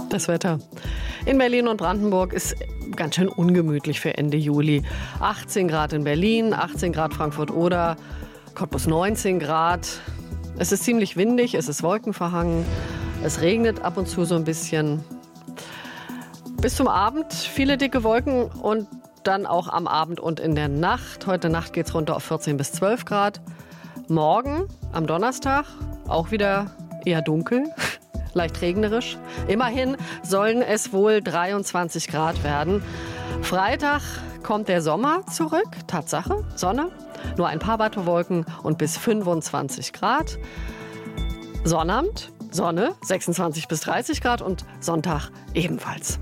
Das Wetter in Berlin und Brandenburg ist ganz schön ungemütlich für Ende Juli. 18 Grad in Berlin, 18 Grad Frankfurt-Oder, Cottbus 19 Grad. Es ist ziemlich windig, es ist wolkenverhangen, es regnet ab und zu so ein bisschen. Bis zum Abend viele dicke Wolken und dann auch am Abend und in der Nacht. Heute Nacht geht es runter auf 14 bis 12 Grad. Morgen, am Donnerstag, auch wieder eher dunkel. Leicht regnerisch. Immerhin sollen es wohl 23 Grad werden. Freitag kommt der Sommer zurück. Tatsache, Sonne. Nur ein paar Wattewolken und bis 25 Grad. Sonnabend, Sonne, 26 bis 30 Grad und Sonntag ebenfalls.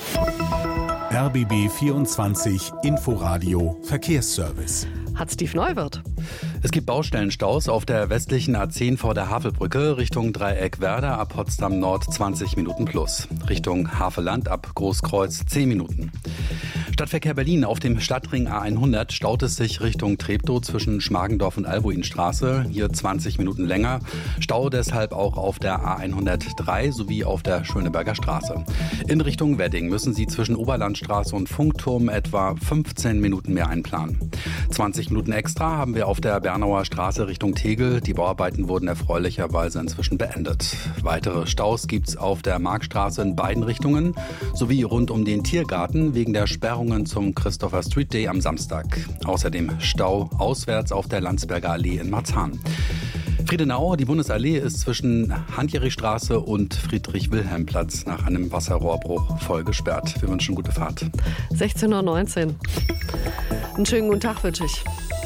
RBB 24 Inforadio Verkehrsservice. Hat Steve Neuwirth. Es gibt Baustellenstaus auf der westlichen A10 vor der Havelbrücke Richtung Dreieck Werder ab Potsdam Nord 20 Minuten plus. Richtung Havelland ab Großkreuz 10 Minuten. Stadtverkehr Berlin auf dem Stadtring A100 staut es sich Richtung Treptow zwischen Schmargendorf und Albuinstraße. Hier 20 Minuten länger. Stau deshalb auch auf der A103 sowie auf der Schöneberger Straße. In Richtung Wedding müssen Sie zwischen Oberlandstraße und Funkturm etwa 15 Minuten mehr einplanen. 20 Minuten extra haben wir auf der Bernauer Straße Richtung Tegel. Die Bauarbeiten wurden erfreulicherweise inzwischen beendet. Weitere Staus gibt's auf der Marktstraße in beiden Richtungen sowie rund um den Tiergarten wegen der Sperrungen zum Christopher Street Day am Samstag. Außerdem Stau auswärts auf der Landsberger Allee in Marzahn. Friedenau, die Bundesallee ist zwischen Handjerichstraße und Friedrich-Wilhelm-Platz nach einem Wasserrohrbruch voll gesperrt. Wir wünschen gute Fahrt. 16:19 Uhr. Einen schönen guten Tag wünsche ich.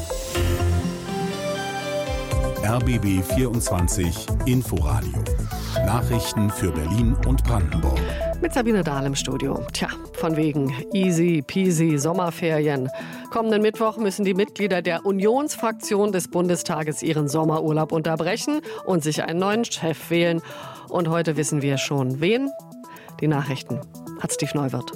RBB 24 Inforadio. Nachrichten für Berlin und Brandenburg. Mit Sabine Dahl im Studio. Tja, von wegen easy peasy Sommerferien. Kommenden Mittwoch müssen die Mitglieder der Unionsfraktion des Bundestages ihren Sommerurlaub unterbrechen und sich einen neuen Chef wählen. Und heute wissen wir schon, wen? Die Nachrichten hat Steve Neuwirth.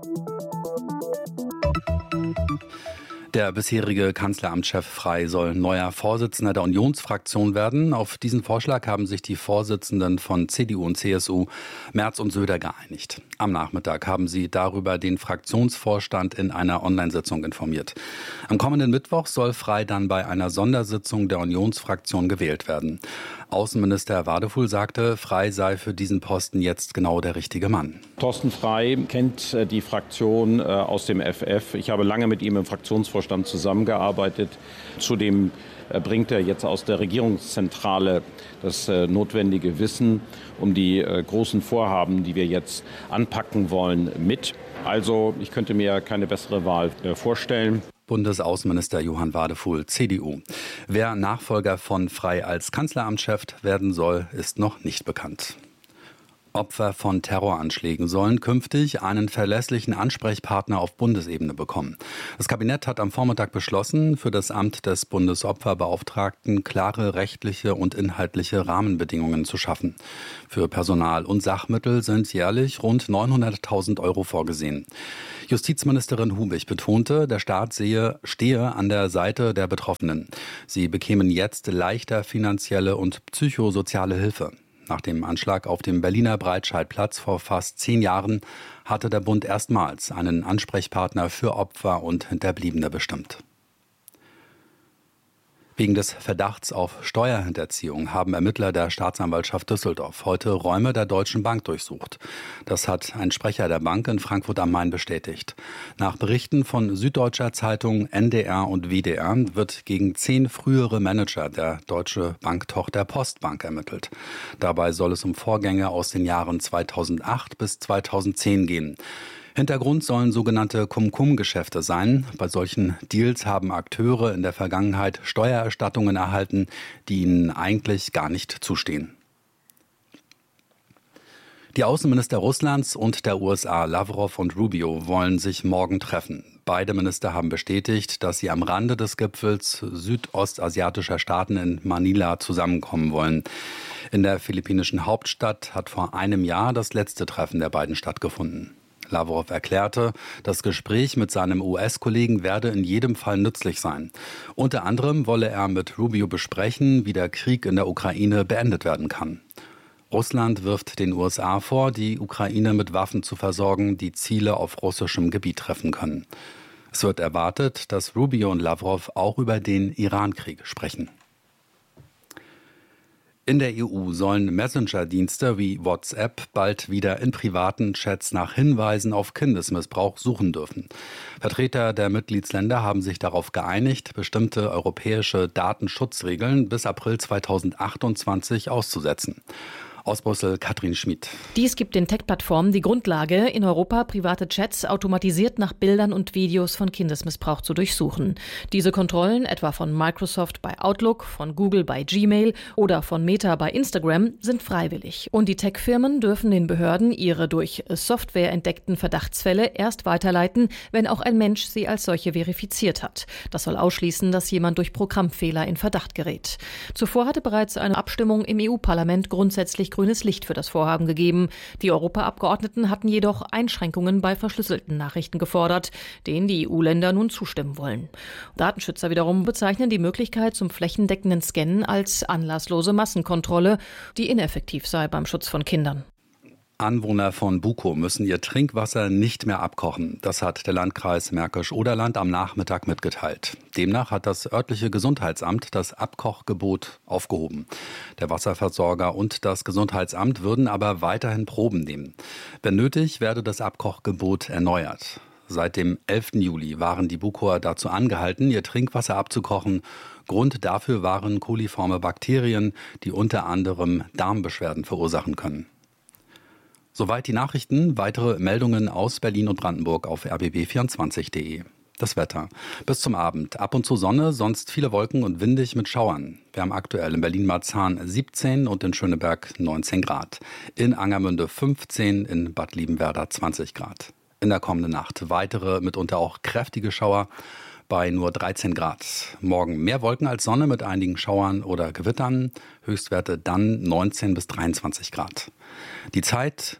Der bisherige Kanzleramtschef Frey soll neuer Vorsitzender der Unionsfraktion werden. Auf diesen Vorschlag haben sich die Vorsitzenden von CDU und CSU, Merz und Söder, geeinigt. Am Nachmittag haben sie darüber den Fraktionsvorstand in einer Online-Sitzung informiert. Am kommenden Mittwoch soll Frey dann bei einer Sondersitzung der Unionsfraktion gewählt werden. Außenminister Wadefuhl sagte, Frey sei für diesen Posten jetzt genau der richtige Mann. Thorsten Frey kennt die Fraktion aus dem FF. Ich habe lange mit ihm im Fraktionsvorstand zusammengearbeitet. Zudem bringt er jetzt aus der Regierungszentrale das notwendige Wissen um die großen Vorhaben, die wir jetzt anpacken wollen, mit. Also ich könnte mir keine bessere Wahl vorstellen. Bundesaußenminister Johann Wadefuhl, CDU. Wer Nachfolger von Frey als Kanzleramtschef werden soll, ist noch nicht bekannt. Opfer von Terroranschlägen sollen künftig einen verlässlichen Ansprechpartner auf Bundesebene bekommen. Das Kabinett hat am Vormittag beschlossen, für das Amt des Bundesopferbeauftragten klare rechtliche und inhaltliche Rahmenbedingungen zu schaffen. Für Personal und Sachmittel sind jährlich rund 900.000 Euro vorgesehen. Justizministerin Hubig betonte, der Staat stehe an der Seite der Betroffenen. Sie bekämen jetzt leichter finanzielle und psychosoziale Hilfe. Nach dem Anschlag auf dem Berliner Breitscheidplatz vor fast 10 Jahren hatte der Bund erstmals einen Ansprechpartner für Opfer und Hinterbliebene bestimmt. Wegen des Verdachts auf Steuerhinterziehung haben Ermittler der Staatsanwaltschaft Düsseldorf heute Räume der Deutschen Bank durchsucht. Das hat ein Sprecher der Bank in Frankfurt am Main bestätigt. Nach Berichten von Süddeutscher Zeitung, NDR und WDR wird gegen 10 frühere Manager der Deutsche Banktochter Postbank ermittelt. Dabei soll es um Vorgänge aus den Jahren 2008 bis 2010 gehen. Hintergrund sollen sogenannte Cum-Cum-Geschäfte sein. Bei solchen Deals haben Akteure in der Vergangenheit Steuererstattungen erhalten, die ihnen eigentlich gar nicht zustehen. Die Außenminister Russlands und der USA, Lavrov und Rubio, wollen sich morgen treffen. Beide Minister haben bestätigt, dass sie am Rande des Gipfels südostasiatischer Staaten in Manila zusammenkommen wollen. In der philippinischen Hauptstadt hat vor einem Jahr das letzte Treffen der beiden stattgefunden. Lavrov erklärte, das Gespräch mit seinem US-Kollegen werde in jedem Fall nützlich sein. Unter anderem wolle er mit Rubio besprechen, wie der Krieg in der Ukraine beendet werden kann. Russland wirft den USA vor, die Ukraine mit Waffen zu versorgen, die Ziele auf russischem Gebiet treffen können. Es wird erwartet, dass Rubio und Lavrov auch über den Iran-Krieg sprechen. In der EU sollen Messenger-Dienste wie WhatsApp bald wieder in privaten Chats nach Hinweisen auf Kindesmissbrauch suchen dürfen. Vertreter der Mitgliedsländer haben sich darauf geeinigt, bestimmte europäische Datenschutzregeln bis April 2028 auszusetzen. Aus Brüssel, Katrin Schmid. Dies gibt den Tech-Plattformen die Grundlage, in Europa private Chats automatisiert nach Bildern und Videos von Kindesmissbrauch zu durchsuchen. Diese Kontrollen, etwa von Microsoft bei Outlook, von Google bei Gmail oder von Meta bei Instagram, sind freiwillig. Und die Tech-Firmen dürfen den Behörden ihre durch Software entdeckten Verdachtsfälle erst weiterleiten, wenn auch ein Mensch sie als solche verifiziert hat. Das soll ausschließen, dass jemand durch Programmfehler in Verdacht gerät. Zuvor hatte bereits eine Abstimmung im EU-Parlament grundsätzlich grünes Licht für das Vorhaben gegeben. Die Europaabgeordneten hatten jedoch Einschränkungen bei verschlüsselten Nachrichten gefordert, denen die EU-Länder nun zustimmen wollen. Datenschützer wiederum bezeichnen die Möglichkeit zum flächendeckenden Scannen als anlasslose Massenkontrolle, die ineffektiv sei beim Schutz von Kindern. Anwohner von Bukow müssen ihr Trinkwasser nicht mehr abkochen. Das hat der Landkreis Märkisch-Oderland am Nachmittag mitgeteilt. Demnach hat das örtliche Gesundheitsamt das Abkochgebot aufgehoben. Der Wasserversorger und das Gesundheitsamt würden aber weiterhin Proben nehmen. Wenn nötig, werde das Abkochgebot erneuert. Seit dem 11. Juli waren die Bukower dazu angehalten, ihr Trinkwasser abzukochen. Grund dafür waren koliforme Bakterien, die unter anderem Darmbeschwerden verursachen können. Soweit die Nachrichten. Weitere Meldungen aus Berlin und Brandenburg auf rbb24.de. Das Wetter. Bis zum Abend. Ab und zu Sonne, sonst viele Wolken und windig mit Schauern. Wir haben aktuell in Berlin-Marzahn 17 und in Schöneberg 19 Grad. In Angermünde 15, in Bad Liebenwerda 20 Grad. In der kommenden Nacht weitere, mitunter auch kräftige Schauer bei nur 13 Grad. Morgen mehr Wolken als Sonne mit einigen Schauern oder Gewittern. Höchstwerte dann 19 bis 23 Grad. Die Zeit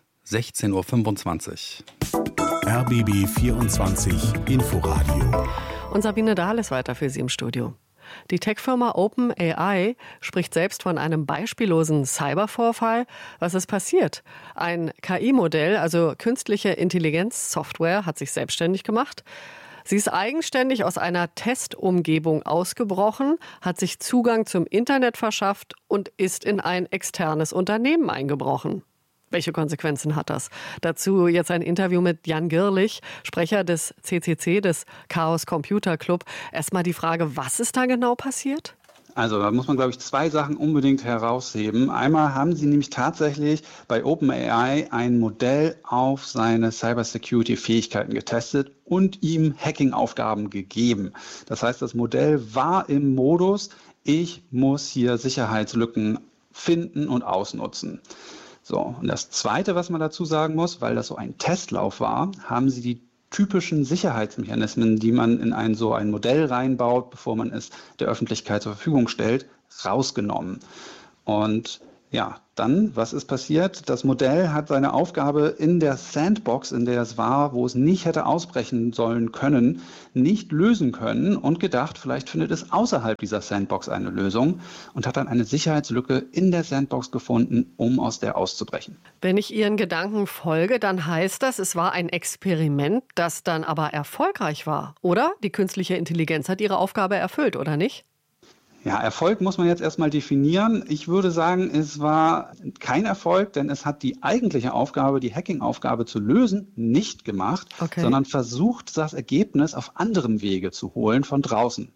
16.25 Uhr. RBB 24 Inforadio. Und Sabine Dahl ist weiter für Sie im Studio. Die Tech-Firma OpenAI spricht selbst von einem beispiellosen Cybervorfall. Was ist passiert? Ein KI-Modell, also künstliche Intelligenz-Software, hat sich selbstständig gemacht. Sie ist eigenständig aus einer Testumgebung ausgebrochen, hat sich Zugang zum Internet verschafft und ist in ein externes Unternehmen eingebrochen. Welche Konsequenzen hat das? Dazu jetzt ein Interview mit Jan Girlich, Sprecher des CCC, des Chaos Computer Club. Erstmal die Frage, was ist da genau passiert? Also da muss man, glaube ich, zwei Sachen unbedingt herausheben. Einmal haben sie nämlich tatsächlich bei OpenAI ein Modell auf seine Cybersecurity-Fähigkeiten getestet und ihm Hacking-Aufgaben gegeben. Das heißt, das Modell war im Modus, ich muss hier Sicherheitslücken finden und ausnutzen. So, und das Zweite, was man dazu sagen muss, weil das so ein Testlauf war, haben sie die typischen Sicherheitsmechanismen, die man in so ein Modell reinbaut, bevor man es der Öffentlichkeit zur Verfügung stellt, rausgenommen. Und ja, dann, was ist passiert? Das Modell hat seine Aufgabe in der Sandbox, in der es war, wo es nicht hätte ausbrechen sollen können, nicht lösen können und gedacht, vielleicht findet es außerhalb dieser Sandbox eine Lösung und hat dann eine Sicherheitslücke in der Sandbox gefunden, um aus der auszubrechen. Wenn ich Ihren Gedanken folge, dann heißt das, es war ein Experiment, das dann aber erfolgreich war, oder? Die künstliche Intelligenz hat ihre Aufgabe erfüllt, oder nicht? Ja, Erfolg muss man jetzt erstmal definieren. Ich würde sagen, es war kein Erfolg, denn es hat die eigentliche Aufgabe, die Hacking-Aufgabe zu lösen, nicht gemacht, sondern versucht, das Ergebnis auf anderem Wege zu holen von draußen.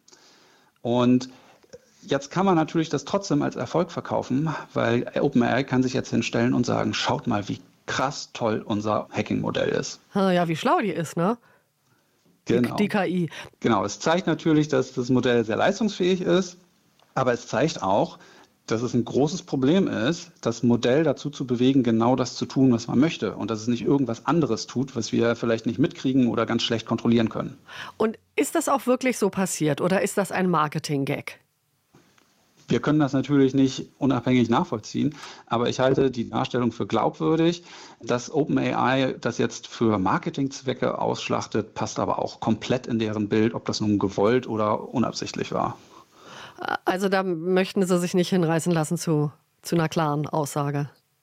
Und jetzt kann man natürlich das trotzdem als Erfolg verkaufen, weil OpenAI kann sich jetzt hinstellen und sagen, schaut mal, wie krass toll unser Hacking-Modell ist. Ja, wie schlau die ist, ne? Genau. Die KI. Genau, es zeigt natürlich, dass das Modell sehr leistungsfähig ist. Aber es zeigt auch, dass es ein großes Problem ist, das Modell dazu zu bewegen, genau das zu tun, was man möchte. Und dass es nicht irgendwas anderes tut, was wir vielleicht nicht mitkriegen oder ganz schlecht kontrollieren können. Und ist das auch wirklich so passiert oder ist das ein Marketing-Gag? Wir können das natürlich nicht unabhängig nachvollziehen, aber ich halte die Darstellung für glaubwürdig. Dass OpenAI das jetzt für Marketingzwecke ausschlachtet, passt aber auch komplett in deren Bild, ob das nun gewollt oder unabsichtlich war. Also da möchten Sie sich nicht hinreißen lassen zu einer klaren Aussage.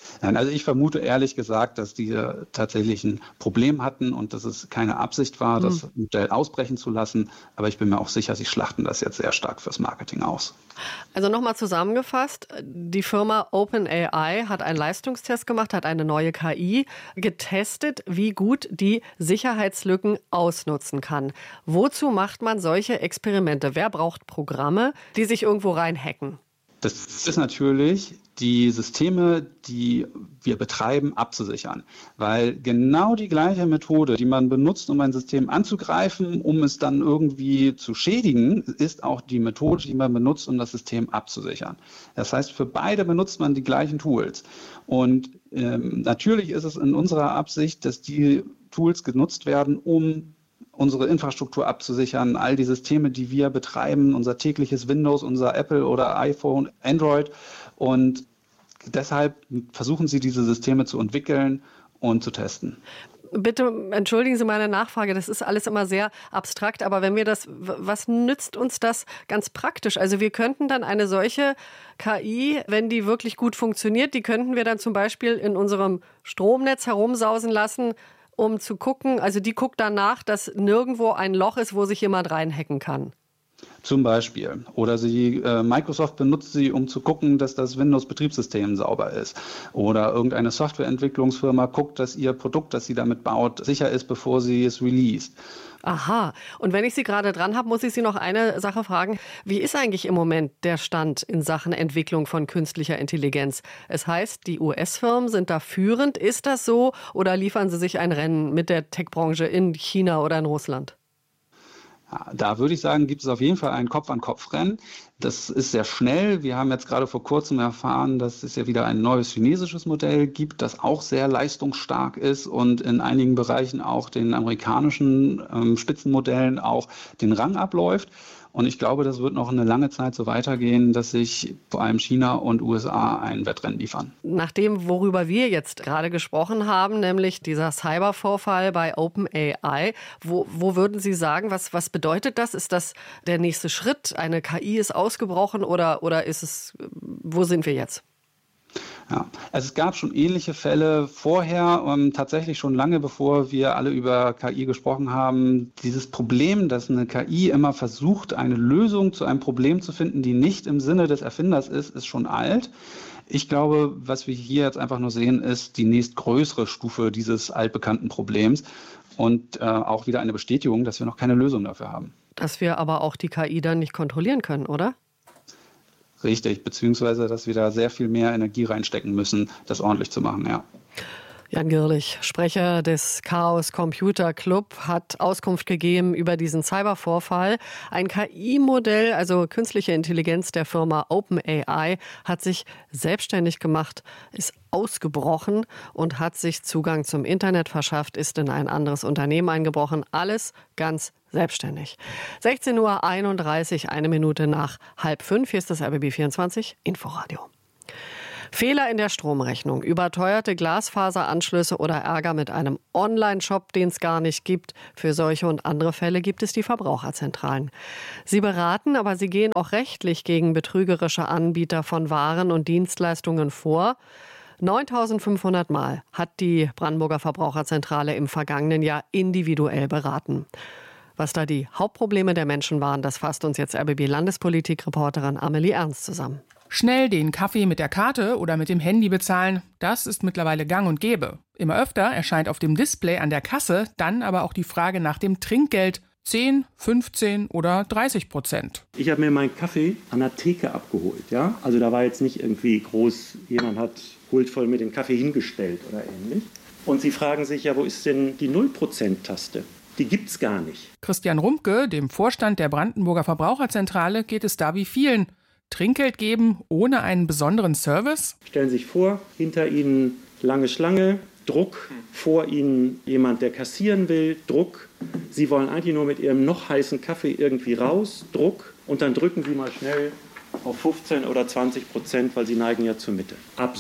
Nein, also ich vermute ehrlich gesagt, dass die tatsächlich ein Problem hatten und dass es keine Absicht war, das Modell ausbrechen zu lassen. Aber ich bin mir auch sicher, sie schlachten das jetzt sehr stark fürs Marketing aus. Also nochmal zusammengefasst, die Firma OpenAI hat einen Leistungstest gemacht, hat eine neue KI getestet, wie gut die Sicherheitslücken ausnutzen kann. Wozu macht man solche Experimente? Wer braucht Programme, die sich irgendwo reinhacken? Das ist natürlich, die Systeme, die wir betreiben, abzusichern. Weil genau die gleiche Methode, die man benutzt, um ein System anzugreifen, um es dann irgendwie zu schädigen, ist auch die Methode, die man benutzt, um das System abzusichern. Das heißt, für beide benutzt man die gleichen Tools. Und natürlich ist es in unserer Absicht, dass die Tools genutzt werden, um unsere Infrastruktur abzusichern, all die Systeme, die wir betreiben, unser tägliches Windows, unser Apple oder iPhone, Android. Und deshalb versuchen sie, diese Systeme zu entwickeln und zu testen. Bitte entschuldigen Sie meine Nachfrage, das ist alles immer sehr abstrakt, aber was nützt uns das ganz praktisch? Also wir könnten dann eine solche KI, wenn die wirklich gut funktioniert, die könnten wir dann zum Beispiel in unserem Stromnetz herumsausen lassen, um zu gucken, also die guckt danach, dass nirgendwo ein Loch ist, wo sich jemand reinhacken kann. Zum Beispiel. Oder Microsoft benutzt sie, um zu gucken, dass das Windows-Betriebssystem sauber ist. Oder irgendeine Softwareentwicklungsfirma guckt, dass ihr Produkt, das sie damit baut, sicher ist, bevor sie es released. Aha. Und wenn ich Sie gerade dran habe, muss ich Sie noch eine Sache fragen. Wie ist eigentlich im Moment der Stand in Sachen Entwicklung von künstlicher Intelligenz? Es heißt, die US-Firmen sind da führend. Ist das so? Oder liefern sie sich ein Rennen mit der Tech-Branche in China oder in Russland? Ja, da würde ich sagen, gibt es auf jeden Fall ein Kopf-an-Kopf-Rennen. Das ist sehr schnell. Wir haben jetzt gerade vor kurzem erfahren, dass es ja wieder ein neues chinesisches Modell gibt, das auch sehr leistungsstark ist und in einigen Bereichen auch den amerikanischen Spitzenmodellen auch den Rang abläuft. Und ich glaube, das wird noch eine lange Zeit so weitergehen, dass sich vor allem China und USA ein Wettrennen liefern. Nach dem, worüber wir jetzt gerade gesprochen haben, nämlich dieser Cybervorfall bei OpenAI, wo würden Sie sagen, was bedeutet das? Ist das der nächste Schritt? Eine KI ist ausgebrochen oder ist es, wo sind wir jetzt? Ja, also es gab schon ähnliche Fälle vorher, tatsächlich schon lange bevor wir alle über KI gesprochen haben. Dieses Problem, dass eine KI immer versucht, eine Lösung zu einem Problem zu finden, die nicht im Sinne des Erfinders ist schon alt. Ich glaube, was wir hier jetzt einfach nur sehen, ist die nächstgrößere Stufe dieses altbekannten Problems und auch wieder eine Bestätigung, dass wir noch keine Lösung dafür haben. Dass wir aber auch die KI dann nicht kontrollieren können, oder? Richtig, beziehungsweise, dass wir da sehr viel mehr Energie reinstecken müssen, das ordentlich zu machen, ja. Jan Girlich, Sprecher des Chaos Computer Club, hat Auskunft gegeben über diesen Cybervorfall. Ein KI-Modell, also künstliche Intelligenz der Firma OpenAI, hat sich selbstständig gemacht, ist ausgebrochen und hat sich Zugang zum Internet verschafft, ist in ein anderes Unternehmen eingebrochen. Alles ganz selbstständig. 16:31 Uhr, 1 Minute nach 4:30. Hier ist das RBB 24 Inforadio. Fehler in der Stromrechnung, überteuerte Glasfaseranschlüsse oder Ärger mit einem Online-Shop, den es gar nicht gibt. Für solche und andere Fälle gibt es die Verbraucherzentralen. Sie beraten, aber sie gehen auch rechtlich gegen betrügerische Anbieter von Waren und Dienstleistungen vor. 9.500 Mal hat die Brandenburger Verbraucherzentrale im vergangenen Jahr individuell beraten. Was da die Hauptprobleme der Menschen waren, das fasst uns jetzt RBB-Landespolitik-Reporterin Amelie Ernst zusammen. Schnell den Kaffee mit der Karte oder mit dem Handy bezahlen, das ist mittlerweile gang und gäbe. Immer öfter erscheint auf dem Display an der Kasse dann aber auch die Frage nach dem Trinkgeld. 10, 15 oder 30%. Ich habe mir meinen Kaffee an der Theke abgeholt. Ja? Also da war jetzt nicht irgendwie groß, jemand hat huldvoll mir den Kaffee hingestellt oder ähnlich. Und Sie fragen sich ja, wo ist denn die 0%-Taste? Die gibt's gar nicht. Christian Rumpke, dem Vorstand der Brandenburger Verbraucherzentrale, geht es da wie vielen. Trinkgeld geben ohne einen besonderen Service? Stellen Sie sich vor, hinter Ihnen lange Schlange, Druck, vor Ihnen jemand, der kassieren will, Druck. Sie wollen eigentlich nur mit Ihrem noch heißen Kaffee irgendwie raus, Druck. Und dann drücken Sie mal schnell auf 15 oder 20%, weil Sie neigen ja zur Mitte. Absurd.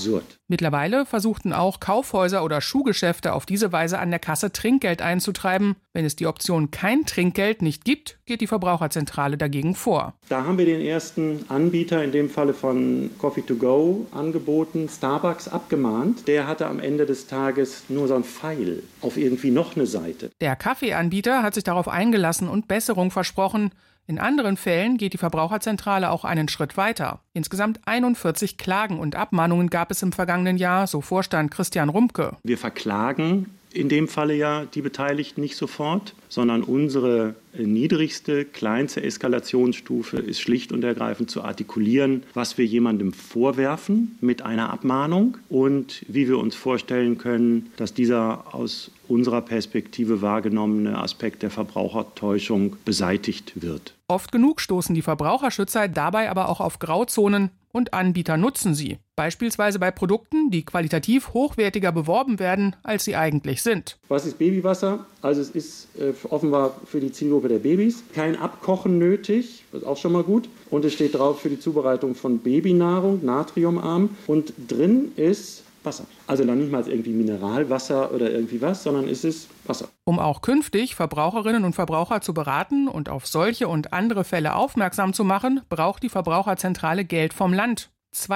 Mittlerweile versuchten auch Kaufhäuser oder Schuhgeschäfte auf diese Weise an der Kasse Trinkgeld einzutreiben. Wenn es die Option kein Trinkgeld nicht gibt, geht die Verbraucherzentrale dagegen vor. Da haben wir den ersten Anbieter, in dem Falle von Coffee to Go, angeboten, Starbucks, abgemahnt. Der hatte am Ende des Tages nur so ein Pfeil auf irgendwie noch eine Seite. Der Kaffeeanbieter hat sich darauf eingelassen und Besserung versprochen. In anderen Fällen geht die Verbraucherzentrale auch einen Schritt weiter. Insgesamt 41 Klagen und Abmahnungen gab es im vergangenen Jahr, so Vorstand Christian Rumpke. Wir verklagen in dem Falle ja die Beteiligten nicht sofort, sondern unsere niedrigste, kleinste Eskalationsstufe ist schlicht und ergreifend zu artikulieren, was wir jemandem vorwerfen mit einer Abmahnung und wie wir uns vorstellen können, dass dieser aus unserer Perspektive wahrgenommene Aspekt der Verbrauchertäuschung beseitigt wird. Oft genug stoßen die Verbraucherschützer dabei aber auch auf Grauzonen und Anbieter nutzen sie. Beispielsweise bei Produkten, die qualitativ hochwertiger beworben werden, als sie eigentlich sind. Was ist Babywasser? Also es ist offenbar für die Zielgruppe der Babys. Kein Abkochen nötig, das ist auch schon mal gut. Und es steht drauf für die Zubereitung von Babynahrung, natriumarm. Und drin ist Wasser. Also dann nicht mal irgendwie Mineralwasser oder irgendwie was, sondern es ist Wasser. Um auch künftig Verbraucherinnen und Verbraucher zu beraten und auf solche und andere Fälle aufmerksam zu machen, braucht die Verbraucherzentrale Geld vom Land.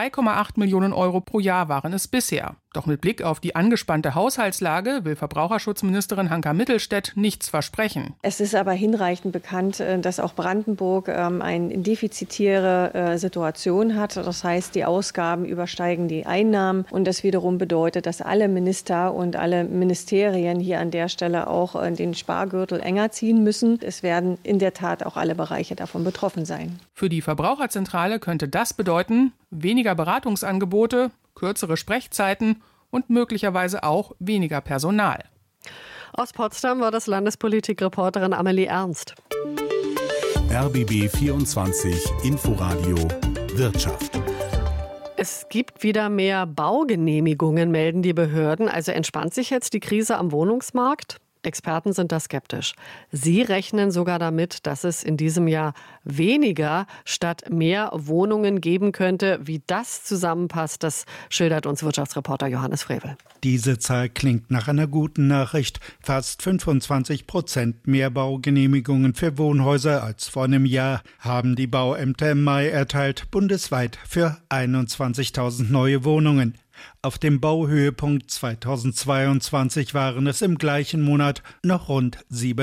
2,8 Millionen Euro pro Jahr waren es bisher. Doch mit Blick auf die angespannte Haushaltslage will Verbraucherschutzministerin Hanka Mittelstädt nichts versprechen. Es ist aber hinreichend bekannt, dass auch Brandenburg eine defizitäre Situation hat. Das heißt, die Ausgaben übersteigen die Einnahmen. Und das wiederum bedeutet, dass alle Minister und alle Ministerien hier an der Stelle auch den Spargürtel enger ziehen müssen. Es werden in der Tat auch alle Bereiche davon betroffen sein. Für die Verbraucherzentrale könnte das bedeuten, weniger Beratungsangebote, kürzere Sprechzeiten und möglicherweise auch weniger Personal. Aus Potsdam war das Landespolitikreporterin Amelie Ernst. RBB 24 Inforadio Wirtschaft. Es gibt wieder mehr Baugenehmigungen, melden die Behörden. Also entspannt sich jetzt die Krise am Wohnungsmarkt? Experten sind da skeptisch. Sie rechnen sogar damit, dass es in diesem Jahr weniger statt mehr Wohnungen geben könnte. Wie das zusammenpasst, das schildert uns Wirtschaftsreporter Johannes Frevel. Diese Zahl klingt nach einer guten Nachricht. Fast 25% mehr Baugenehmigungen für Wohnhäuser als vor einem Jahr haben die Bauämter im Mai erteilt, bundesweit für 21.000 neue Wohnungen. Auf dem Bauhöhepunkt 2022 waren es im gleichen Monat noch rund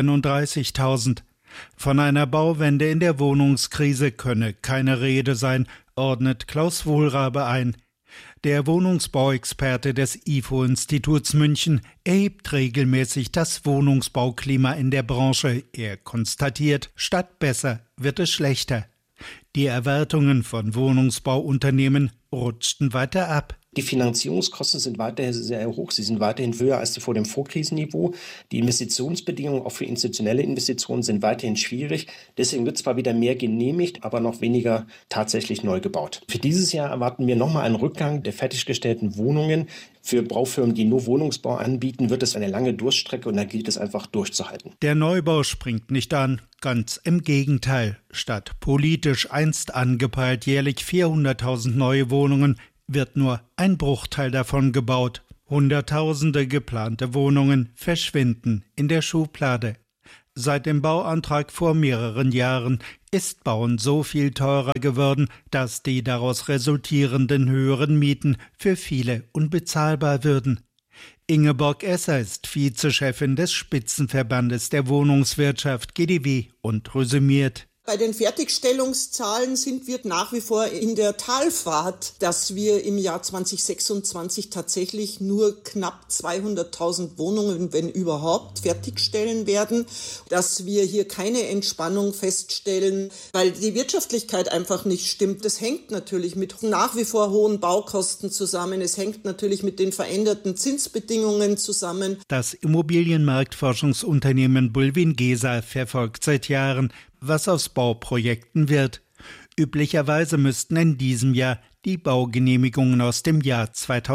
37.000. Von einer Bauwende in der Wohnungskrise könne keine Rede sein, ordnet Klaus Wohlrabe ein. Der Wohnungsbauexperte des IFO-Instituts München erhebt regelmäßig das Wohnungsbauklima in der Branche. Er konstatiert, statt besser wird es schlechter. Die Erwartungen von Wohnungsbauunternehmen rutschten weiter ab. Die Finanzierungskosten sind weiterhin sehr hoch. Sie sind weiterhin höher als vor dem Vorkrisenniveau. Die Investitionsbedingungen auch für institutionelle Investitionen sind weiterhin schwierig. Deswegen wird zwar wieder mehr genehmigt, aber noch weniger tatsächlich neu gebaut. Für dieses Jahr erwarten wir nochmal einen Rückgang der fertiggestellten Wohnungen. Für Baufirmen, die nur Wohnungsbau anbieten, wird es eine lange Durststrecke und da gilt es einfach durchzuhalten. Der Neubau springt nicht an, ganz im Gegenteil. Statt politisch einst angepeilt jährlich 400.000 neue Wohnungen wird nur ein Bruchteil davon gebaut. Hunderttausende geplante Wohnungen verschwinden in der Schublade. Seit dem Bauantrag vor mehreren Jahren ist Bauen so viel teurer geworden, dass die daraus resultierenden höheren Mieten für viele unbezahlbar würden. Ingeborg Esser ist Vizechefin des Spitzenverbandes der Wohnungswirtschaft GDW und resümiert: Bei den Fertigstellungszahlen sind wir nach wie vor in der Talfahrt, dass wir im Jahr 2026 tatsächlich nur knapp 200.000 Wohnungen, wenn überhaupt, fertigstellen werden. Dass wir hier keine Entspannung feststellen, weil die Wirtschaftlichkeit einfach nicht stimmt. Das hängt natürlich mit nach wie vor hohen Baukosten zusammen. Es hängt natürlich mit den veränderten Zinsbedingungen zusammen. Das Immobilienmarktforschungsunternehmen Bulwiengesa verfolgt seit Jahren, was aus Bauprojekten wird. Üblicherweise müssten in diesem Jahr die Baugenehmigungen aus dem Jahr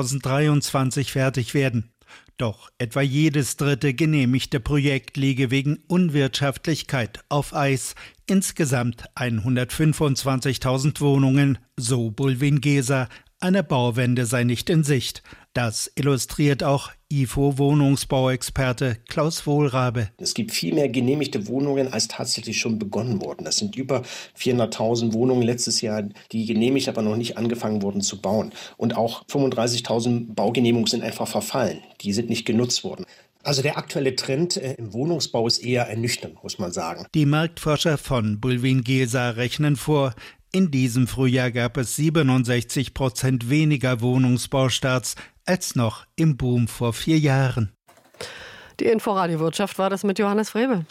2023 fertig werden. Doch etwa jedes dritte genehmigte Projekt liege wegen Unwirtschaftlichkeit auf Eis. Insgesamt 125.000 Wohnungen, so Bulwiengesa, Eine Bauwende sei nicht in Sicht. Das illustriert auch IFO-Wohnungsbauexperte Klaus Wohlrabe. Es gibt viel mehr genehmigte Wohnungen, als tatsächlich schon begonnen wurden. Das sind über 400.000 Wohnungen letztes Jahr, die genehmigt, aber noch nicht angefangen wurden zu bauen. Und auch 35.000 Baugenehmigungen sind einfach verfallen. Die sind nicht genutzt worden. Also der aktuelle Trend im Wohnungsbau ist eher ernüchternd, muss man sagen. Die Marktforscher von Bulwiengesa rechnen vor, in diesem Frühjahr gab es 67% weniger Wohnungsbaustarts als noch im Boom vor 4 Jahren. Die Inforadio Wirtschaft war das mit Johannes Frebel.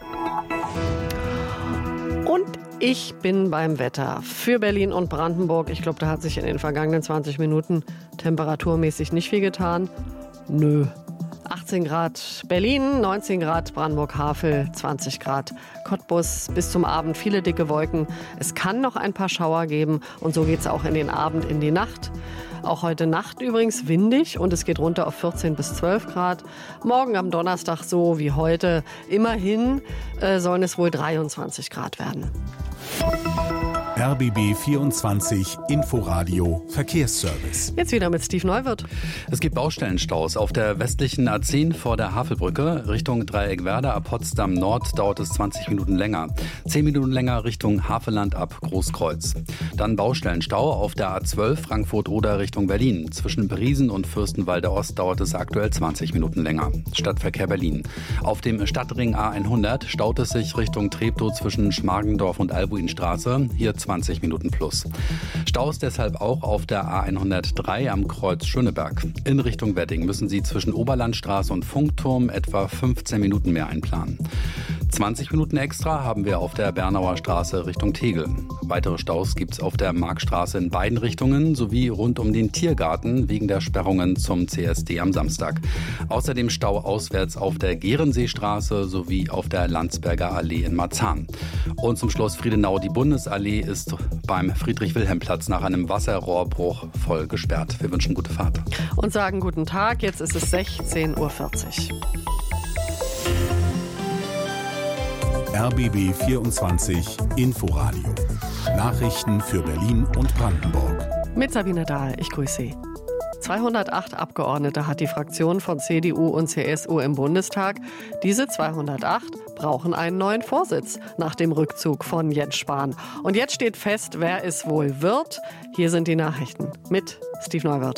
Und ich bin beim Wetter für Berlin und Brandenburg. Ich glaube, da hat sich in den vergangenen 20 Minuten temperaturmäßig nicht viel getan. Nö. 18 Grad Berlin, 19 Grad Brandenburg-Havel, 20 Grad Cottbus. Bis zum Abend viele dicke Wolken. Es kann noch ein paar Schauer geben und so geht es auch in den Abend, in die Nacht. Auch heute Nacht übrigens windig und es geht runter auf 14 bis 12 Grad. Morgen am Donnerstag so wie heute. Immerhin sollen es wohl 23 Grad werden. RBB 24 Inforadio Verkehrsservice. Jetzt wieder mit Steve Neuwirth. Es gibt Baustellenstaus auf der westlichen A10 vor der Havelbrücke. Richtung Dreieckwerder ab Potsdam Nord dauert es 20 Minuten länger. 10 Minuten länger Richtung Havelland ab Großkreuz. Dann Baustellenstau auf der A12 Frankfurt-Oder Richtung Berlin. Zwischen Briesen und Fürstenwalde Ost dauert es aktuell 20 Minuten länger. Stadtverkehr Berlin. Auf dem Stadtring A100 staut es sich Richtung Treptow zwischen Schmargendorf und Albuinstraße. Hier 20 Minuten plus. Staus deshalb auch auf der A103 am Kreuz Schöneberg. In Richtung Wedding müssen Sie zwischen Oberlandstraße und Funkturm etwa 15 Minuten mehr einplanen. 20 Minuten extra haben wir auf der Bernauer Straße Richtung Tegel. Weitere Staus gibt es auf der Markstraße in beiden Richtungen sowie rund um den Tiergarten wegen der Sperrungen zum CSD am Samstag. Außerdem Stau auswärts auf der Gehrenseestraße sowie auf der Landsberger Allee in Marzahn. Und zum Schluss Friedenau. Die Bundesallee ist beim Friedrich-Wilhelm-Platz nach einem Wasserrohrbruch voll gesperrt. Wir wünschen gute Fahrt. Und sagen guten Tag. Jetzt ist es 16:40 Uhr. RBB 24 Inforadio. Nachrichten für Berlin und Brandenburg. Mit Sabine Dahl, ich grüße Sie. 208 Abgeordnete hat die Fraktion von CDU und CSU im Bundestag. Diese 208 brauchen einen neuen Vorsitz nach dem Rückzug von Jens Spahn. Und jetzt steht fest, wer es wohl wird. Hier sind die Nachrichten mit Steve Neuwirth.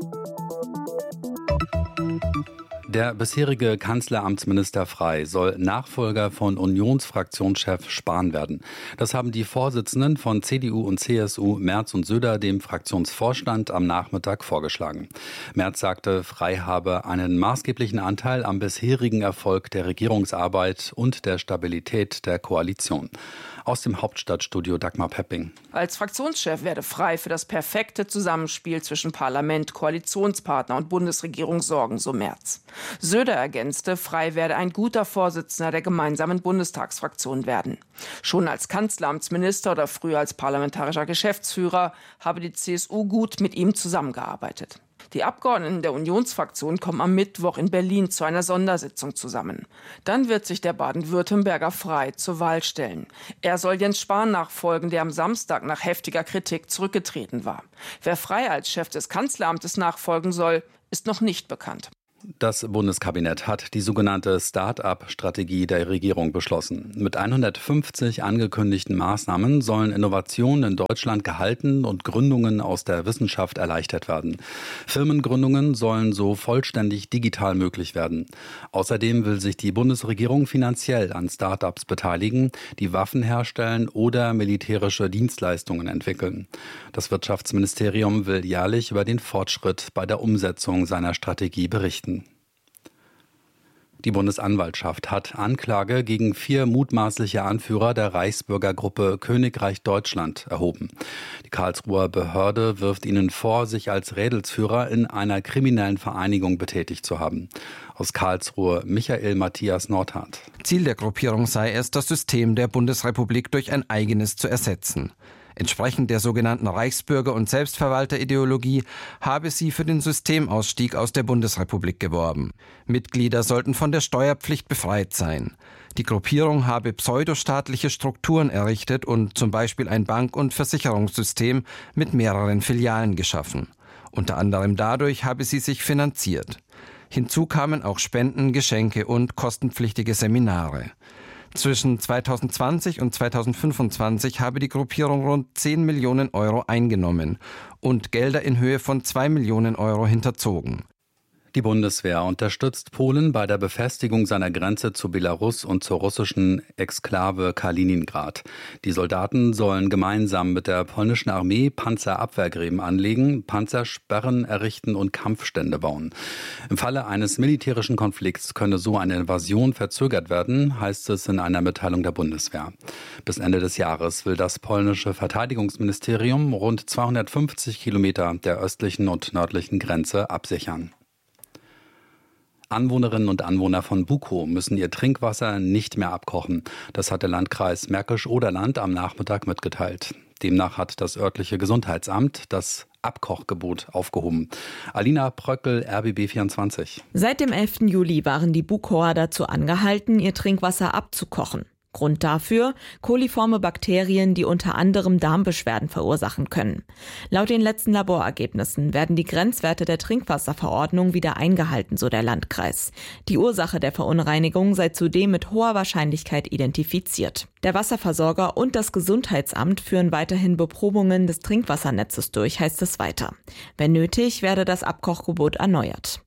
Der bisherige Kanzleramtsminister Frey soll Nachfolger von Unionsfraktionschef Spahn werden. Das haben die Vorsitzenden von CDU und CSU, Merz und Söder, dem Fraktionsvorstand am Nachmittag vorgeschlagen. Merz sagte, Frey habe einen maßgeblichen Anteil am bisherigen Erfolg der Regierungsarbeit und der Stabilität der Koalition. Aus dem Hauptstadtstudio Dagmar Pepping. Als Fraktionschef werde Frey für das perfekte Zusammenspiel zwischen Parlament, Koalitionspartner und Bundesregierung sorgen, so Merz. Söder ergänzte, Frey werde ein guter Vorsitzender der gemeinsamen Bundestagsfraktion werden. Schon als Kanzleramtsminister oder früher als parlamentarischer Geschäftsführer habe die CSU gut mit ihm zusammengearbeitet. Die Abgeordneten der Unionsfraktion kommen am Mittwoch in Berlin zu einer Sondersitzung zusammen. Dann wird sich der Baden-Württemberger Frey zur Wahl stellen. Er soll Jens Spahn nachfolgen, der am Samstag nach heftiger Kritik zurückgetreten war. Wer Frey als Chef des Kanzleramtes nachfolgen soll, ist noch nicht bekannt. Das Bundeskabinett hat die sogenannte Start-up-Strategie der Regierung beschlossen. Mit 150 angekündigten Maßnahmen sollen Innovationen in Deutschland gehalten und Gründungen aus der Wissenschaft erleichtert werden. Firmengründungen sollen so vollständig digital möglich werden. Außerdem will sich die Bundesregierung finanziell an Start-ups beteiligen, die Waffen herstellen oder militärische Dienstleistungen entwickeln. Das Wirtschaftsministerium will jährlich über den Fortschritt bei der Umsetzung seiner Strategie berichten. Die Bundesanwaltschaft hat Anklage gegen 4 mutmaßliche Anführer der Reichsbürgergruppe Königreich Deutschland erhoben. Die Karlsruher Behörde wirft ihnen vor, sich als Rädelsführer in einer kriminellen Vereinigung betätigt zu haben. Aus Karlsruhe Michael Matthias Nordhardt. Ziel der Gruppierung sei es, das System der Bundesrepublik durch ein eigenes zu ersetzen. Entsprechend der sogenannten Reichsbürger- und Selbstverwalterideologie habe sie für den Systemausstieg aus der Bundesrepublik geworben. Mitglieder sollten von der Steuerpflicht befreit sein. Die Gruppierung habe pseudostaatliche Strukturen errichtet und zum Beispiel ein Bank- und Versicherungssystem mit mehreren Filialen geschaffen. Unter anderem dadurch habe sie sich finanziert. Hinzu kamen auch Spenden, Geschenke und kostenpflichtige Seminare. Zwischen 2020 und 2025 habe die Gruppierung rund 10 Millionen Euro eingenommen und Gelder in Höhe von 2 Millionen Euro hinterzogen. Die Bundeswehr unterstützt Polen bei der Befestigung seiner Grenze zu Belarus und zur russischen Exklave Kaliningrad. Die Soldaten sollen gemeinsam mit der polnischen Armee Panzerabwehrgräben anlegen, Panzersperren errichten und Kampfstände bauen. Im Falle eines militärischen Konflikts könne so eine Invasion verzögert werden, heißt es in einer Mitteilung der Bundeswehr. Bis Ende des Jahres will das polnische Verteidigungsministerium rund 250 Kilometer der östlichen und nördlichen Grenze absichern. Anwohnerinnen und Anwohner von Bukow müssen ihr Trinkwasser nicht mehr abkochen. Das hat der Landkreis Märkisch-Oderland am Nachmittag mitgeteilt. Demnach hat das örtliche Gesundheitsamt das Abkochgebot aufgehoben. Alina Pröckel, RBB24. Seit dem 11. Juli waren die Bukower dazu angehalten, ihr Trinkwasser abzukochen. Grund dafür: koliforme Bakterien, die unter anderem Darmbeschwerden verursachen können. Laut den letzten Laborergebnissen werden die Grenzwerte der Trinkwasserverordnung wieder eingehalten, so der Landkreis. Die Ursache der Verunreinigung sei zudem mit hoher Wahrscheinlichkeit identifiziert. Der Wasserversorger und das Gesundheitsamt führen weiterhin Beprobungen des Trinkwassernetzes durch, heißt es weiter. Wenn nötig, werde das Abkochgebot erneuert.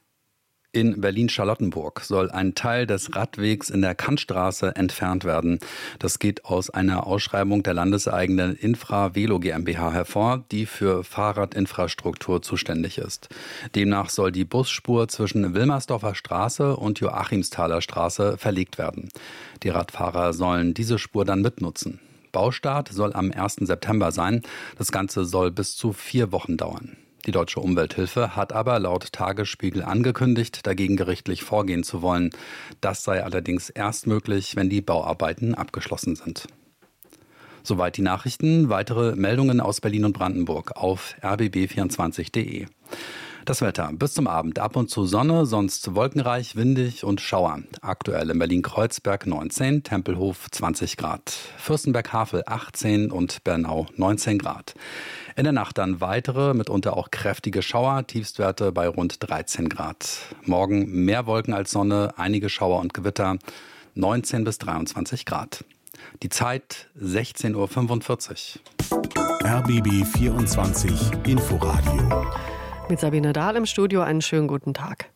In Berlin-Charlottenburg soll ein Teil des Radwegs in der Kantstraße entfernt werden. Das geht aus einer Ausschreibung der landeseigenen Infra-Velo GmbH hervor, die für Fahrradinfrastruktur zuständig ist. Demnach soll die Busspur zwischen Wilmersdorfer Straße und Joachimsthaler Straße verlegt werden. Die Radfahrer sollen diese Spur dann mitnutzen. Baustart soll am 1. September sein. Das Ganze soll bis zu 4 Wochen dauern. Die Deutsche Umwelthilfe hat aber laut Tagesspiegel angekündigt, dagegen gerichtlich vorgehen zu wollen. Das sei allerdings erst möglich, wenn die Bauarbeiten abgeschlossen sind. Soweit die Nachrichten. Weitere Meldungen aus Berlin und Brandenburg auf rbb24.de. Das Wetter: bis zum Abend ab und zu Sonne, sonst wolkenreich, windig und Schauer. Aktuell in Berlin-Kreuzberg 19, Tempelhof 20 Grad, Fürstenberg-Havel 18 und Bernau 19 Grad. In der Nacht dann weitere, mitunter auch kräftige Schauer, Tiefstwerte bei rund 13 Grad. Morgen mehr Wolken als Sonne, einige Schauer und Gewitter, 19 bis 23 Grad. Die Zeit 16:45 Uhr. RBB 24 Inforadio. Mit Sabine Dahl im Studio einen schönen guten Tag.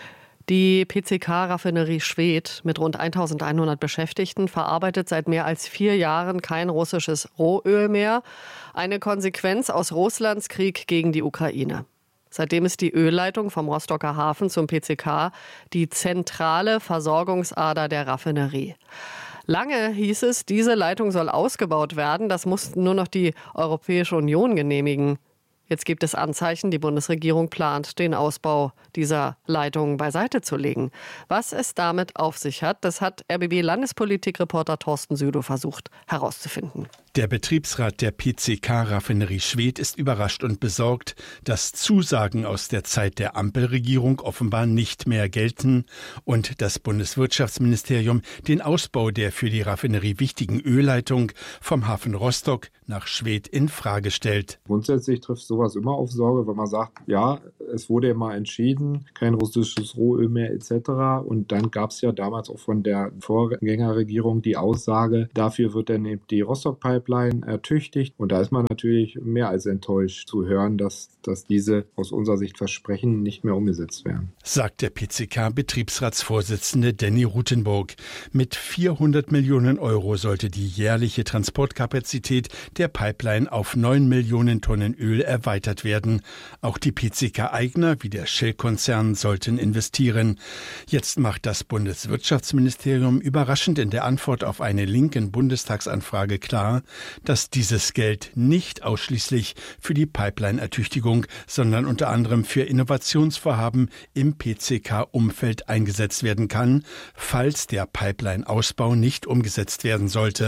Die PCK-Raffinerie Schwedt mit rund 1100 Beschäftigten verarbeitet seit mehr als 4 Jahren kein russisches Rohöl mehr. Eine Konsequenz aus Russlands Krieg gegen die Ukraine. Seitdem ist die Ölleitung vom Rostocker Hafen zum PCK die zentrale Versorgungsader der Raffinerie. Lange hieß es, diese Leitung soll ausgebaut werden. Das musste nur noch die Europäische Union genehmigen. Jetzt gibt es Anzeichen, die Bundesregierung plant, den Ausbau dieser Leitungen beiseite zu legen. Was es damit auf sich hat, das hat RBB-Landespolitikreporter Thorsten Südow versucht herauszufinden. Der Betriebsrat der PCK-Raffinerie Schwedt ist überrascht und besorgt, dass Zusagen aus der Zeit der Ampelregierung offenbar nicht mehr gelten und das Bundeswirtschaftsministerium den Ausbau der für die Raffinerie wichtigen Ölleitung vom Hafen Rostock nach Schwedt in Frage stellt. Grundsätzlich trifft sowas immer auf Sorge, wenn man sagt, ja, es wurde ja mal entschieden, kein russisches Rohöl mehr etc. Und dann gab es ja damals auch von der Vorgängerregierung die Aussage, dafür wird dann eben die Rostock-Pipeline ertüchtigt. Und da ist man natürlich mehr als enttäuscht zu hören, dass diese aus unserer Sicht Versprechen nicht mehr umgesetzt werden. Sagt der PCK-Betriebsratsvorsitzende Danny Rutenburg. Mit 400 Millionen Euro sollte die jährliche Transportkapazität der Pipeline auf 9 Millionen Tonnen Öl erweitert werden. Auch die PCK-Eigner wie der Shell-Konzern sollten investieren. Jetzt macht das Bundeswirtschaftsministerium überraschend in der Antwort auf eine linken Bundestagsanfrage klar, dass dieses Geld nicht ausschließlich für die Pipeline-Ertüchtigung, sondern unter anderem für Innovationsvorhaben im PCK-Umfeld eingesetzt werden kann, falls der Pipeline-Ausbau nicht umgesetzt werden sollte.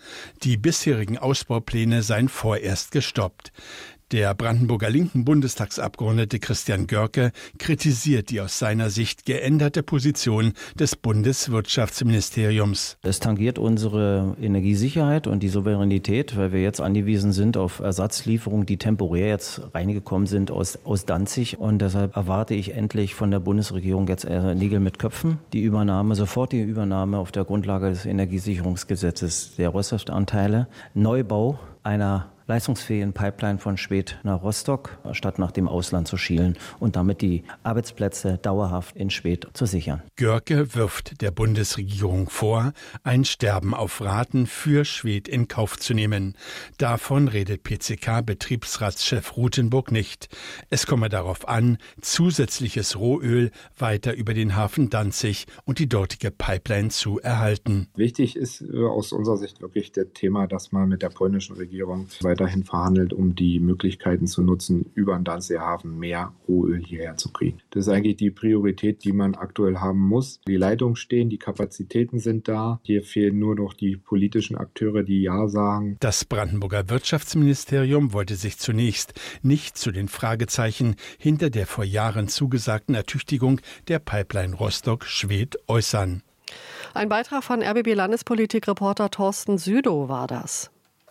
Die bisherigen Ausbaupläne seien vorerst gestoppt. Der Brandenburger linken Bundestagsabgeordnete Christian Görke kritisiert die aus seiner Sicht geänderte Position des Bundeswirtschaftsministeriums. Es tangiert unsere Energiesicherheit und die Souveränität, weil wir jetzt angewiesen sind auf Ersatzlieferungen, die temporär jetzt reingekommen sind aus Danzig. Und deshalb erwarte ich endlich von der Bundesregierung jetzt Nägel mit Köpfen. Die sofortige Übernahme auf der Grundlage des Energiesicherungsgesetzes der Rostov-Anteile, Neubau einer leistungsfähigen Pipeline von Schwedt nach Rostock, statt nach dem Ausland zu schielen und damit die Arbeitsplätze dauerhaft in Schwedt zu sichern. Görke wirft der Bundesregierung vor, ein Sterben auf Raten für Schwedt in Kauf zu nehmen. Davon redet PCK-Betriebsratschef Ruthenburg nicht. Es komme darauf an, zusätzliches Rohöl weiter über den Hafen Danzig und die dortige Pipeline zu erhalten. Wichtig ist aus unserer Sicht wirklich das Thema, dass man mit der polnischen Regierung weiterhin verhandelt, um die Möglichkeiten zu nutzen, über den Danziger Hafen mehr Rohöl hierher zu kriegen. Das ist eigentlich die Priorität, die man aktuell haben muss. Die Leitungen stehen, die Kapazitäten sind da. Hier fehlen nur noch die politischen Akteure, die Ja sagen. Das Brandenburger Wirtschaftsministerium wollte sich zunächst nicht zu den Fragezeichen hinter der vor Jahren zugesagten Ertüchtigung der Pipeline Rostock-Schwedt äußern. Ein Beitrag von RBB-Landespolitik-Reporter Thorsten Südow war das.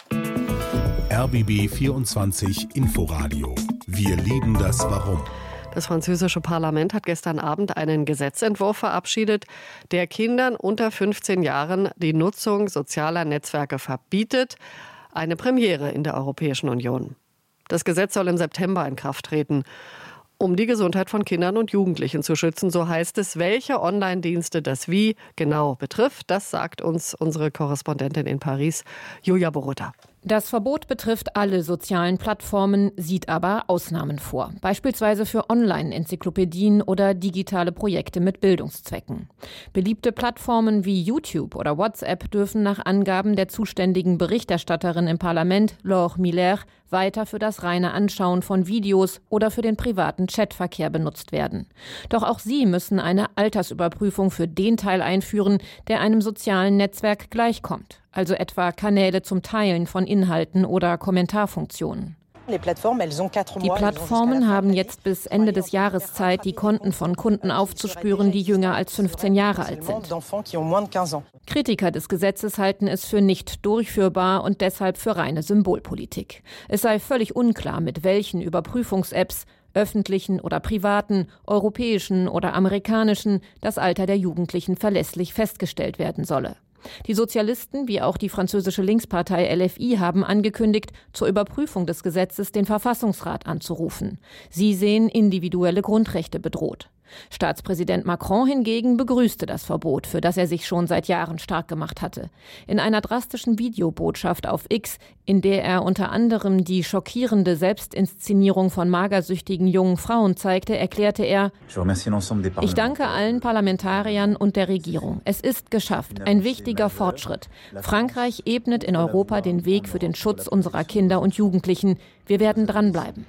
RBB 24 Inforadio. Wir lieben das Warum. Das französische Parlament hat gestern Abend einen Gesetzentwurf verabschiedet, der Kindern unter 15 Jahren die Nutzung sozialer Netzwerke verbietet. Eine Premiere in der Europäischen Union. Das Gesetz soll im September in Kraft treten. Um die Gesundheit von Kindern und Jugendlichen zu schützen, so heißt es. Welche Online-Dienste das wie genau betrifft, das sagt uns unsere Korrespondentin in Paris, Julia Borutta. Das Verbot betrifft alle sozialen Plattformen, sieht aber Ausnahmen vor. Beispielsweise für Online-Enzyklopädien oder digitale Projekte mit Bildungszwecken. Beliebte Plattformen wie YouTube oder WhatsApp dürfen nach Angaben der zuständigen Berichterstatterin im Parlament, Laure Miller, weiter für das reine Anschauen von Videos oder für den privaten Chatverkehr benutzt werden. Doch auch sie müssen eine Altersüberprüfung für den Teil einführen, der einem sozialen Netzwerk gleichkommt. Also etwa Kanäle zum Teilen von Inhalten oder Kommentarfunktionen. Die Plattformen haben jetzt bis Ende des Jahres Zeit, die Konten von Kunden aufzuspüren, die jünger als 15 Jahre alt sind. Kritiker des Gesetzes halten es für nicht durchführbar und deshalb für reine Symbolpolitik. Es sei völlig unklar, mit welchen Überprüfungs-Apps, öffentlichen oder privaten, europäischen oder amerikanischen, das Alter der Jugendlichen verlässlich festgestellt werden solle. Die Sozialisten wie auch die französische Linkspartei LFI haben angekündigt, zur Überprüfung des Gesetzes den Verfassungsrat anzurufen. Sie sehen individuelle Grundrechte bedroht. Staatspräsident Macron hingegen begrüßte das Verbot, für das er sich schon seit Jahren stark gemacht hatte. In einer drastischen Videobotschaft auf X, in der er unter anderem die schockierende Selbstinszenierung von magersüchtigen jungen Frauen zeigte, erklärte er: Ich danke allen Parlamentariern und der Regierung. Es ist geschafft, ein wichtiger Fortschritt. Frankreich ebnet in Europa den Weg für den Schutz unserer Kinder und Jugendlichen. Wir werden dranbleiben.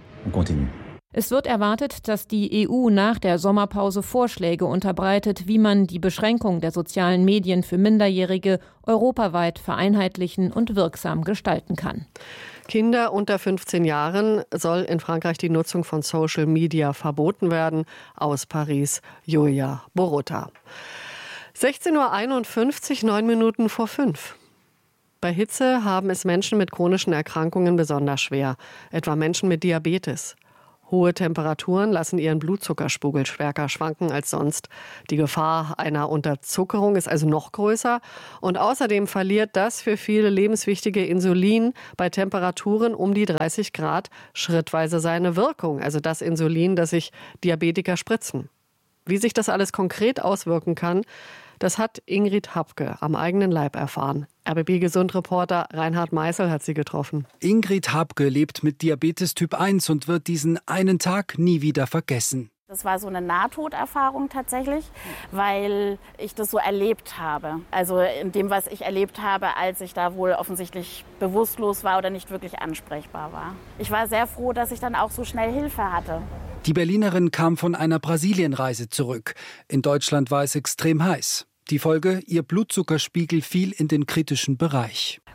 Es wird erwartet, dass die EU nach der Sommerpause Vorschläge unterbreitet, wie man die Beschränkung der sozialen Medien für Minderjährige europaweit vereinheitlichen und wirksam gestalten kann. Kinder unter 15 Jahren soll in Frankreich die Nutzung von Social Media verboten werden. Aus Paris, Julia Borutta. 16:51 Uhr, 9 Minuten vor 5. Bei Hitze haben es Menschen mit chronischen Erkrankungen besonders schwer, etwa Menschen mit Diabetes. Hohe Temperaturen lassen ihren Blutzuckerspiegel stärker schwanken als sonst. Die Gefahr einer Unterzuckerung ist also noch größer. Und außerdem verliert das für viele lebenswichtige Insulin bei Temperaturen um die 30 Grad schrittweise seine Wirkung. Also das Insulin, das sich Diabetiker spritzen. Wie sich das alles konkret auswirken kann, das hat Ingrid Hapke am eigenen Leib erfahren. RBB-Gesundreporter Reinhard Meißel hat sie getroffen. Ingrid Hapke lebt mit Diabetes Typ 1 und wird diesen einen Tag nie wieder vergessen. Das war so eine Nahtoderfahrung tatsächlich, weil ich das so erlebt habe. Also in dem, was ich erlebt habe, als ich da wohl offensichtlich bewusstlos war oder nicht wirklich ansprechbar war. Ich war sehr froh, dass ich dann auch so schnell Hilfe hatte. Die Berlinerin kam von einer Brasilienreise zurück. In Deutschland war es extrem heiß. Die Folge, ihr Blutzuckerspiegel fiel in den kritischen Bereich.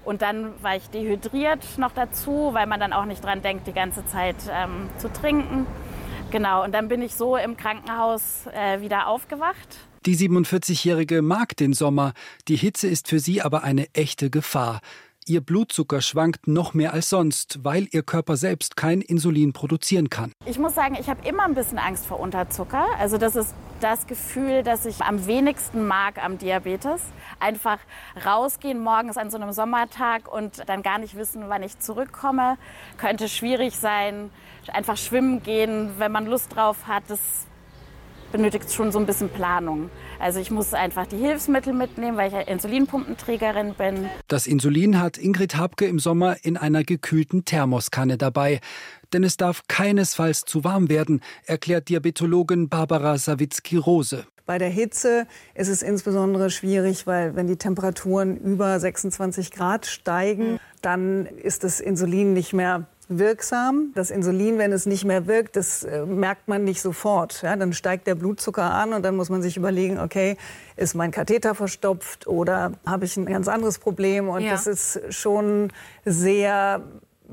Und dann war ich dehydriert noch dazu, weil man dann auch nicht dran denkt, die ganze Zeit zu trinken. Genau, und dann bin ich so im Krankenhaus wieder aufgewacht. Die 47-Jährige mag den Sommer. Die Hitze ist für sie aber eine echte Gefahr. Ihr Blutzucker schwankt noch mehr als sonst, weil ihr Körper selbst kein Insulin produzieren kann. Ich muss sagen, ich habe immer ein bisschen Angst vor Unterzucker. Also das ist das Gefühl, das ich am wenigsten mag am Diabetes. Einfach rausgehen morgens an so einem Sommertag und dann gar nicht wissen, wann ich zurückkomme. Könnte schwierig sein. Einfach schwimmen gehen, wenn man Lust drauf hat, das benötigt schon so ein bisschen Planung. Also ich muss einfach die Hilfsmittel mitnehmen, weil ich ja Insulinpumpenträgerin bin. Das Insulin hat Ingrid Habke im Sommer in einer gekühlten Thermoskanne dabei. Denn es darf keinesfalls zu warm werden, erklärt Diabetologin Barbara Sawicki-Rose. Bei der Hitze ist es insbesondere schwierig, weil wenn die Temperaturen über 26 Grad steigen, dann ist das Insulin nicht mehr wirksam. Das Insulin, wenn es nicht mehr wirkt, das merkt man nicht sofort. Ja, dann steigt der Blutzucker an und dann muss man sich überlegen, okay, ist mein Katheter verstopft oder habe ich ein ganz anderes Problem? Und das ist schon sehr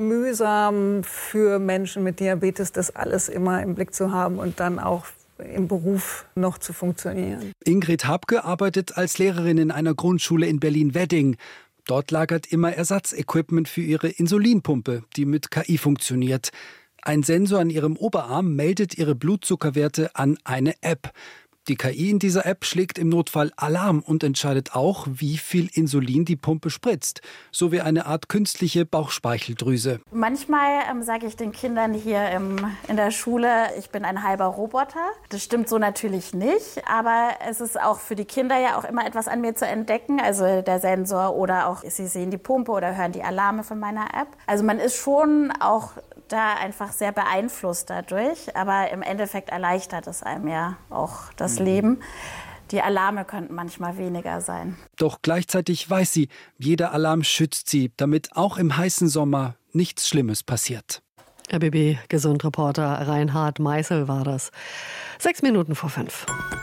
mühsam für Menschen mit Diabetes, das alles immer im Blick zu haben und dann auch im Beruf noch zu funktionieren. Ingrid Habke arbeitet als Lehrerin in einer Grundschule in Berlin-Wedding. Dort lagert immer Ersatzequipment für ihre Insulinpumpe, die mit KI funktioniert. Ein Sensor an ihrem Oberarm meldet ihre Blutzuckerwerte an eine App. Die KI in dieser App schlägt im Notfall Alarm und entscheidet auch, wie viel Insulin die Pumpe spritzt. So wie eine Art künstliche Bauchspeicheldrüse. Manchmal sage ich den Kindern hier in der Schule, ich bin ein halber Roboter. Das stimmt so natürlich nicht, aber es ist auch für die Kinder ja auch immer etwas an mir zu entdecken. Also der Sensor oder auch sie sehen die Pumpe oder hören die Alarme von meiner App. Also man ist schon auch da einfach sehr beeinflusst dadurch, aber im Endeffekt erleichtert es einem ja auch das Leben. Die Alarme könnten manchmal weniger sein. Doch gleichzeitig weiß sie, jeder Alarm schützt sie, damit auch im heißen Sommer nichts Schlimmes passiert. RBB-Gesundreporter Reinhard Meißel war das. 6 Minuten vor 5.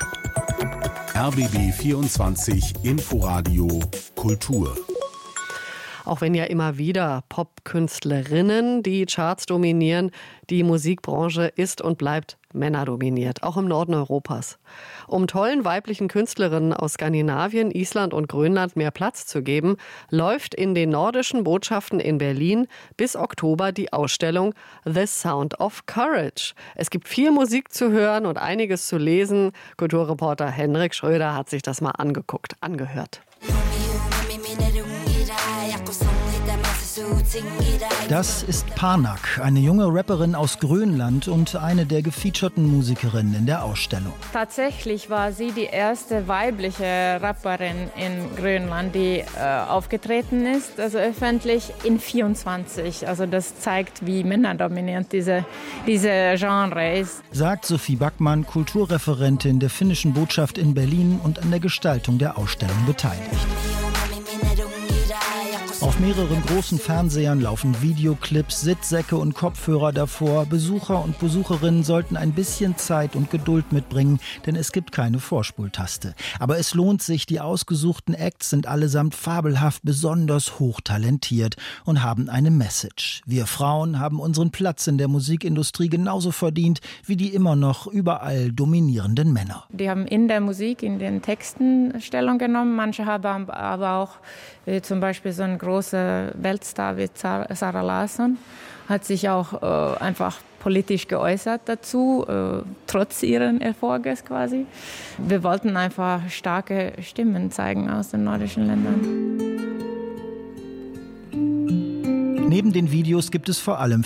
RBB 24 Inforadio Kultur. Auch wenn ja immer wieder Popkünstlerinnen die Charts dominieren, die Musikbranche ist und bleibt männerdominiert, auch im Norden Europas. Um tollen weiblichen Künstlerinnen aus Skandinavien, Island und Grönland mehr Platz zu geben, läuft in den nordischen Botschaften in Berlin bis Oktober die Ausstellung The Sound of Courage. Es gibt viel Musik zu hören und einiges zu lesen. Kulturreporter Henrik Schröder hat sich das mal angehört. Das ist Parnak, eine junge Rapperin aus Grönland und eine der gefeaturten Musikerinnen in der Ausstellung. Tatsächlich war sie die erste weibliche Rapperin in Grönland, die aufgetreten ist, also öffentlich in 24. Also das zeigt, wie männerdominierend diese Genre ist. Sagt Sophie Backmann, Kulturreferentin der finnischen Botschaft in Berlin und an der Gestaltung der Ausstellung beteiligt. Auf mehreren großen Fernsehern laufen Videoclips, Sitzsäcke und Kopfhörer davor. Besucher und Besucherinnen sollten ein bisschen Zeit und Geduld mitbringen, denn es gibt keine Vorspultaste. Aber es lohnt sich, die ausgesuchten Acts sind allesamt fabelhaft, besonders hochtalentiert und haben eine Message. Wir Frauen haben unseren Platz in der Musikindustrie genauso verdient wie die immer noch überall dominierenden Männer. Die haben in der Musik, in den Texten Stellung genommen. Manche haben aber auch, wie zum Beispiel so ein großer Weltstar wie Zara Larsson, hat sich auch einfach politisch geäußert dazu, trotz ihren Erfolges quasi. Wir wollten einfach starke Stimmen zeigen aus den nordischen Ländern. Neben den Videos gibt es vor allem